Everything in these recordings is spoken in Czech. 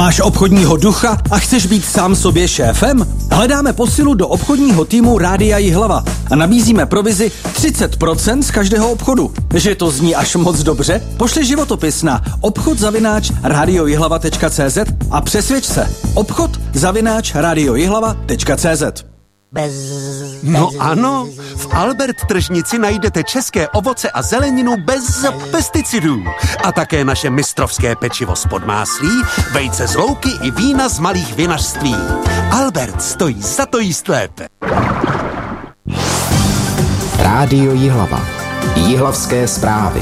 Máš obchodního ducha a chceš být sám sobě šéfem? Hledáme posilu do obchodního týmu Rádia Jihlava a nabízíme provizi 30% z každého obchodu. Že to zní až moc dobře? Pošli životopis na obchod@radiojihlava.cz a přesvědč se. obchod@radiojihlava.cz. No ano, v Albert tržnici najdete české ovoce a zeleninu bez pesticidů. A také naše mistrovské pečivo z Podmáslí, vejce z louky i vína z malých vinařství. Albert stojí za to jíst lépe. Rádio Jihlava. Jihlavské zprávy.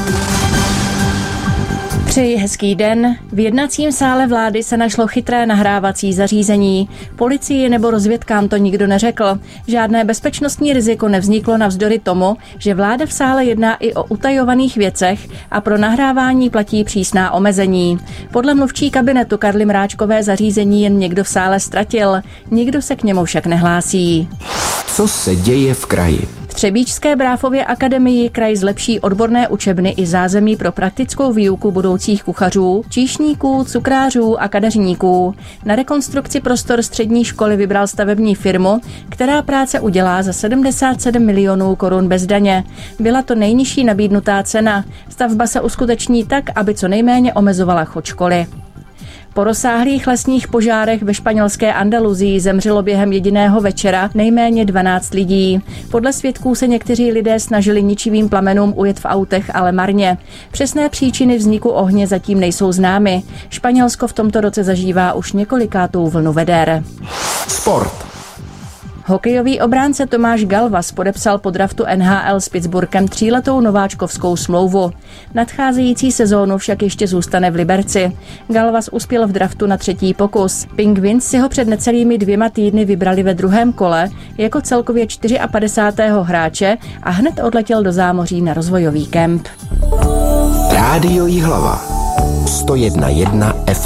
Přeji hezký den. V jednacím sále vlády se našlo chytré nahrávací zařízení. Policii nebo rozvědkám to nikdo neřekl. Žádné bezpečnostní riziko nevzniklo navzdory tomu, že vláda v sále jedná i o utajovaných věcech a pro nahrávání platí přísná omezení. Podle mluvčí kabinetu Karly Mráčkové zařízení jen někdo v sále ztratil. Nikdo se k němu však nehlásí. Co se děje v kraji? V Třebíčské Bráfově akademii kraj zlepší odborné učebny i zázemí pro praktickou výuku budoucích kuchařů, číšníků, cukrářů a kadeřníků. Na rekonstrukci prostor střední školy vybral stavební firmu, která práce udělá za 77 milionů korun bez daně. Byla to nejnižší nabídnutá cena. Stavba se uskuteční tak, aby co nejméně omezovala chod školy. Po rozsáhlých lesních požárech ve španělské Andaluzii zemřelo během jediného večera nejméně 12 lidí. Podle svědků se někteří lidé snažili ničivým plamenům ujet v autech, ale marně. Přesné příčiny vzniku ohně zatím nejsou známy. Španělsko v tomto roce zažívá už několikátou vlnu veder. Sport. Hokejový obránce Tomáš Galvas podepsal po draftu NHL s Pittsburghem 3letou nováčkovskou smlouvu. Nadcházející sezónu však ještě zůstane v Liberci. Galvas uspěl v draftu na 3. pokus. Penguins si ho před necelými 2 týdny vybrali ve 2. kole jako celkově 54. hráče a hned odletěl do zámoří na rozvojový kemp. Rádio Jihlava. 101,1 FM.